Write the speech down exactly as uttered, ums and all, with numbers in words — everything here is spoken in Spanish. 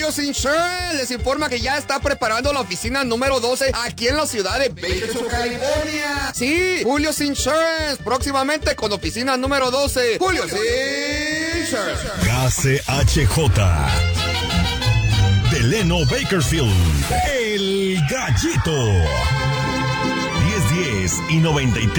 Julio's Insurance les informa que ya está preparando la oficina número doce aquí en la ciudad de Bakersfield, California. Sí, Julio's Insurance, próximamente con oficina número doce. Julio's Insurance. K C H J. Delano Bakersfield. El Gallito. diez diez y noventa y tres.